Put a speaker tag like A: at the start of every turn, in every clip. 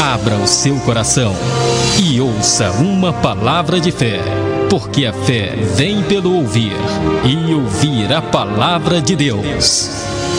A: Abra o seu coração e ouça uma palavra de fé, porque a fé vem pelo ouvir, e ouvir a palavra de Deus.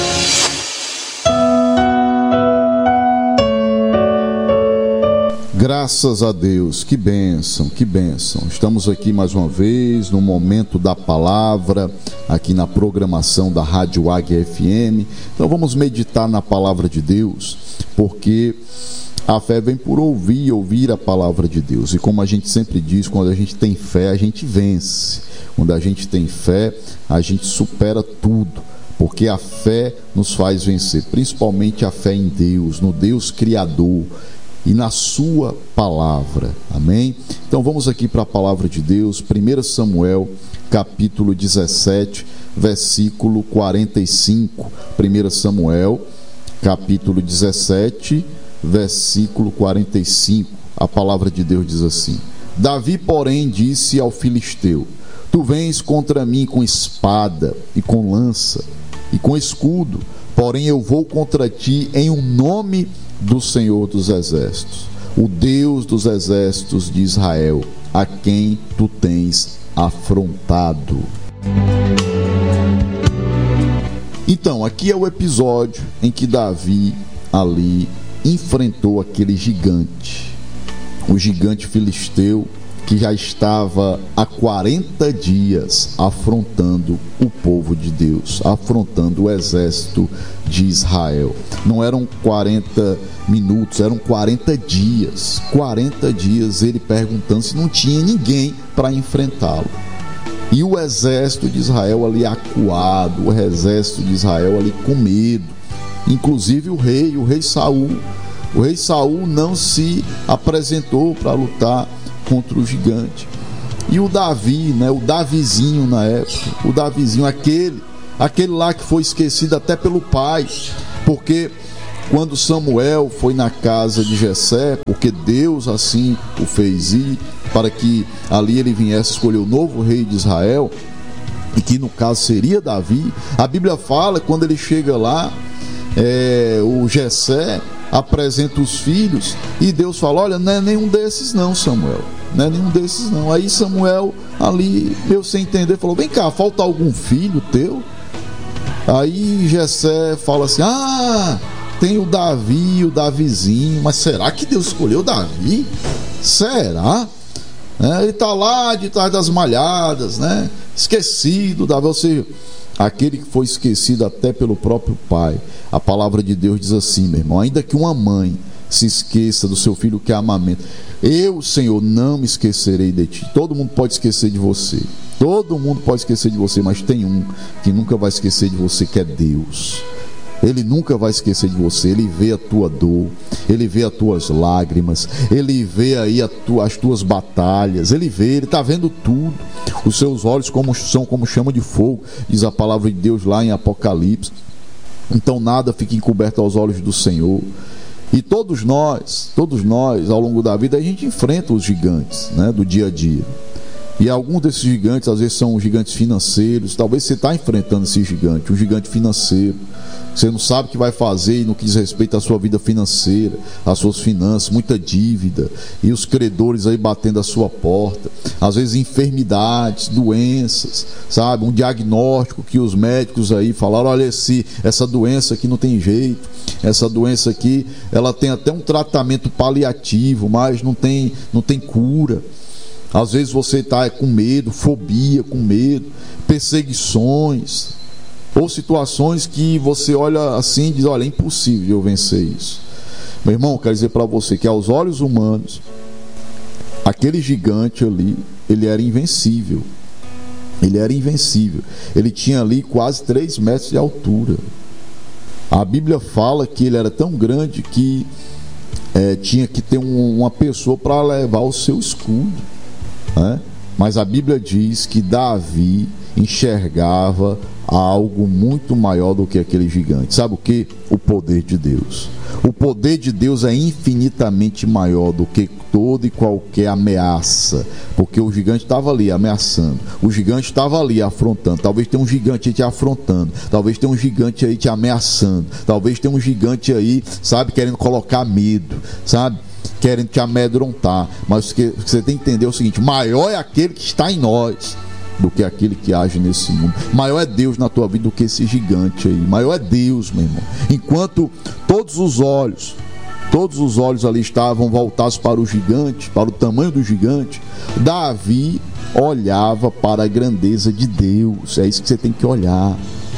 B: Graças a Deus, que bênção, que bênção. Estamos aqui mais uma vez no momento da palavra, aqui na programação da Rádio Águia FM. Então vamos meditar na palavra de Deus, porque a fé vem por ouvir a palavra de Deus. E como a gente sempre diz, quando a gente tem fé, a gente vence. Quando a gente tem fé, a gente supera tudo, porque a fé nos faz vencer, principalmente a fé em Deus, no Deus Criador e na sua palavra, amém? Então vamos aqui para a palavra de Deus, 1 Samuel, capítulo 17, versículo 45. 1 Samuel, capítulo 17, versículo 45. A palavra de Deus diz assim: Davi, porém, disse ao filisteu: Tu vens contra mim com espada e com lança e com escudo, porém eu vou contra ti em um nome do Senhor dos Exércitos, o Deus dos Exércitos de Israel, a quem tu tens afrontado. Então, aqui é o episódio em que Davi ali enfrentou aquele gigante, o gigante filisteu, que já estava há 40 dias afrontando o povo de Deus, afrontando o exército de Israel. Não eram 40 minutos, eram 40 dias. 40 dias ele perguntando se não tinha ninguém para enfrentá-lo. E o exército de Israel ali acuado, o exército de Israel ali com medo. Inclusive o rei Saul. O rei Saul não se apresentou para lutar contra o gigante. E o Davi, o Davizinho na época, o Davizinho, aquele lá que foi esquecido até pelo pai, porque quando Samuel foi na casa de Jessé, porque Deus assim o fez ir, para que ali ele viesse escolher o novo rei de Israel, e que no caso seria Davi, a Bíblia fala, quando ele chega lá, o Jessé apresenta os filhos, e Deus fala: olha, não é nenhum desses não, Samuel, não é nenhum desses não. Aí Samuel ali, meio sem entender, falou: vem cá, falta algum filho teu? Aí Jessé fala assim: tem o Davi, o Davizinho. Mas será que Deus escolheu Davi? Será? Ele está lá de trás das malhadas, esquecido, Davi, ou seja, aquele que foi esquecido até pelo próprio pai. A palavra de Deus diz assim, meu irmão: ainda que uma mãe se esqueça do seu filho que amamenta, eu, Senhor, não me esquecerei de ti. Todo mundo pode esquecer de você, todo mundo pode esquecer de você, mas tem um que nunca vai esquecer de você, que é Deus. Ele nunca vai esquecer de você. Ele vê a tua dor, ele vê as tuas lágrimas, ele vê aí as tuas batalhas, ele está vendo tudo. Os seus olhos são como chama de fogo, diz a palavra de Deus lá em Apocalipse. Então nada fica encoberto aos olhos do Senhor. E todos nós ao longo da vida, a gente enfrenta os gigantes, do dia a dia. E alguns desses gigantes, às vezes, são gigantes financeiros. Talvez você está enfrentando esse gigante, um gigante financeiro. Você não sabe o que vai fazer no que diz respeito à sua vida financeira, às suas finanças, muita dívida, e os credores aí batendo a sua porta. Às vezes enfermidades, doenças, sabe? Um diagnóstico que os médicos aí falaram: olha, essa doença aqui não tem jeito, essa doença aqui, ela tem até um tratamento paliativo, mas não tem cura. Às vezes você está com medo, fobia, com medo, perseguições, ou situações que você olha assim e diz: olha, é impossível eu vencer isso. Meu irmão, eu quero dizer para você que aos olhos humanos, aquele gigante ali, ele era invencível. Ele tinha ali quase 3 metros de altura. A Bíblia fala que ele era tão grande que tinha que ter uma pessoa para levar o seu escudo. Mas a Bíblia diz que Davi enxergava algo muito maior do que aquele gigante. Sabe o que? O poder de Deus. O poder de Deus é infinitamente maior do que toda e qualquer ameaça, porque o gigante estava ali ameaçando, o gigante estava ali afrontando. Talvez tenha um gigante aí te afrontando, talvez tenha um gigante aí te ameaçando, talvez tenha um gigante aí, sabe, querendo colocar medo, sabe? querendo te amedrontar. Mas o que você tem que entender é o seguinte: maior é aquele que está em nós do que aquele que age nesse mundo. Maior é Deus na tua vida do que esse gigante aí. Maior é Deus, meu irmão. Enquanto todos os olhos ali estavam voltados para o gigante, para o tamanho do gigante, Davi olhava para a grandeza de Deus. É isso que você tem que olhar.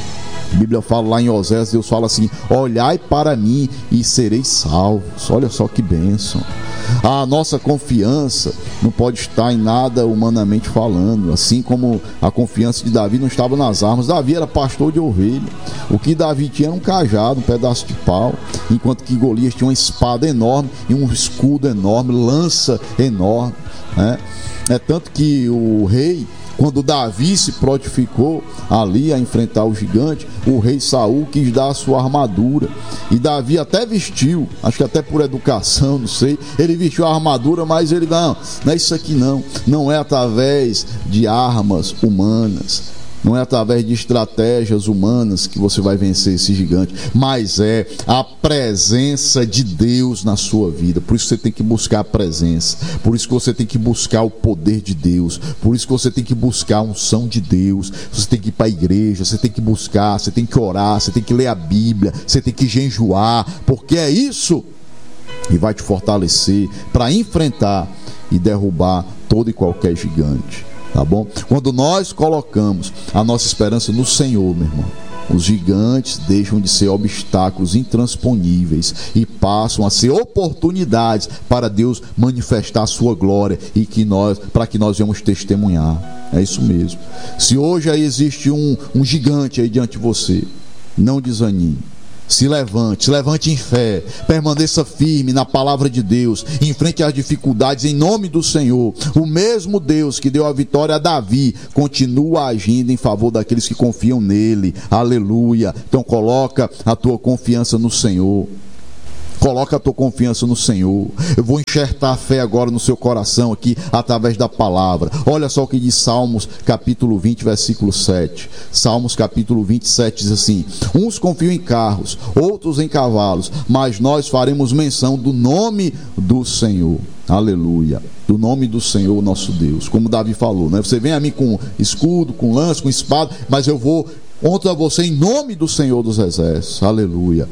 B: A Bíblia fala lá em Oséias, Deus fala assim: olhai para mim e sereis salvos. Olha só que bênção. A nossa confiança não pode estar em nada humanamente falando, assim como a confiança de Davi não estava nas armas. Davi era pastor de ovelha. O que Davi tinha era um cajado, um pedaço de pau, enquanto que Golias tinha uma espada enorme e um escudo enorme, lança enorme, né? É tanto que o rei, quando Davi se prontificou ali a enfrentar o gigante, o rei Saul quis dar a sua armadura, e Davi até vestiu, acho que até por educação, não sei, ele vestiu a armadura, mas ele não é isso aqui não é através de armas humanas, não é através de estratégias humanas que você vai vencer esse gigante, mas é a presença de Deus na sua vida. Por isso você tem que buscar a presença, por isso que você tem que buscar o poder de Deus, por isso que você tem que buscar a unção de Deus. Você tem que ir para a igreja, você tem que buscar, você tem que orar, você tem que ler a Bíblia, você tem que jejuar, porque é isso que vai te fortalecer para enfrentar e derrubar todo e qualquer gigante. Tá bom? Quando nós colocamos a nossa esperança no Senhor, meu irmão, os gigantes deixam de ser obstáculos intransponíveis e passam a ser oportunidades para Deus manifestar a sua glória e para que nós venhamos testemunhar. É isso mesmo. Se hoje aí existe um gigante aí diante de você, não desanime. Se levante em fé, permaneça firme na palavra de Deus, enfrente as dificuldades em nome do Senhor. O mesmo Deus que deu a vitória a Davi continua agindo em favor daqueles que confiam nele. Aleluia. Então coloca a tua confiança no Senhor. Coloca a tua confiança no Senhor. Eu vou enxertar a fé agora no seu coração aqui, através da palavra. Olha só o que diz Salmos capítulo 20, versículo 7. Salmos capítulo 27 diz assim: uns confiam em carros, outros em cavalos, mas nós faremos menção do nome do Senhor. Aleluia. Do nome do Senhor nosso Deus. Como Davi falou, né? Você vem a mim com escudo, com lança, com espada, mas eu vou contra você em nome do Senhor dos Exércitos. Aleluia.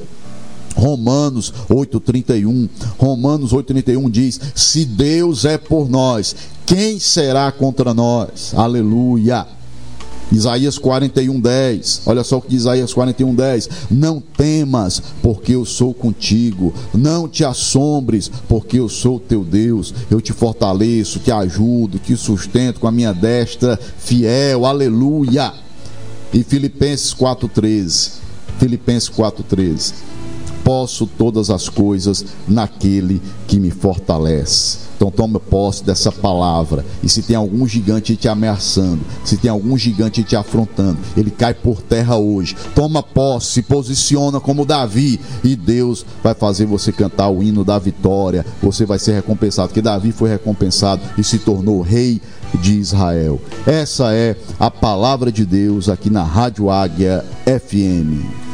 B: Romanos 8,31 diz: se Deus é por nós, quem será contra nós? Aleluia. Isaías 41:10, olha só o que diz Isaías 41:10: não temas, porque eu sou contigo, não te assombres, porque eu sou teu Deus, eu te fortaleço, te ajudo, te sustento com a minha destra fiel. Aleluia. E Filipenses 4:13, posso todas as coisas naquele que me fortalece. Então toma posse dessa palavra, e se tem algum gigante te ameaçando, se tem algum gigante te afrontando, ele cai por terra hoje. Toma posse, se posiciona como Davi, e Deus vai fazer você cantar o hino da vitória. Você vai ser recompensado, porque Davi foi recompensado e se tornou rei de Israel. Essa é a palavra de Deus aqui na Rádio Águia FM.